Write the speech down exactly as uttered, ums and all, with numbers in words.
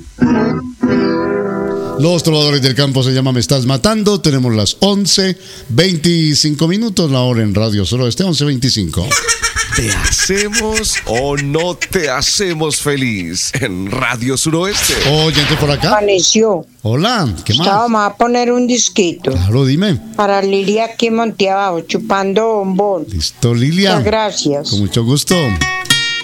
Los Trovadores del Campo se llama Me Estás Matando. Tenemos las once veinticinco minutos, la hora en Radio Suroeste, once veinticinco. ¿Te hacemos o no te hacemos feliz en Radio Suroeste? Oyente por acá. Amaneció. Hola, ¿qué más? Vamos a poner un disquito. Claro, dime. Para Lilia aquí en Monte Abajo, chupando bombón. Listo, Lilia. Muchas gracias. Con mucho gusto.